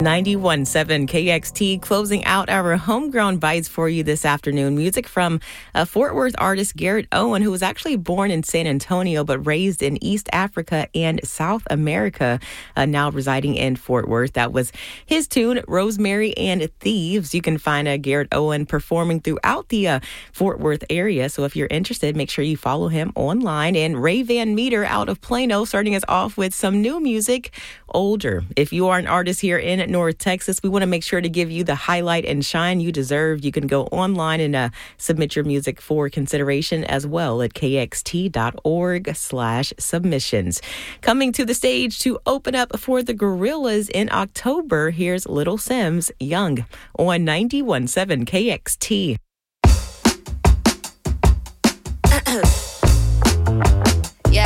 91.7 KXT closing out our homegrown bites for you this afternoon. Music from Fort Worth artist Garrett Owen, who was actually born in San Antonio but raised in East Africa and South America, now residing in Fort Worth. That was his tune, Rosemary and Thieves. You can find Garrett Owen performing throughout the Fort Worth area. So if you're interested, make sure you follow him online. And Ray Van Meter out of Plano starting us off with some new music, Older. If you are an artist here in North Texas, we want to make sure to give you the highlight and shine you deserve. You can go online and submit your music for consideration as well at kxt.org/submissions. Coming to the stage to open up for the Gorillaz in October, here's Little Simz, Young, on 91.7 KXT.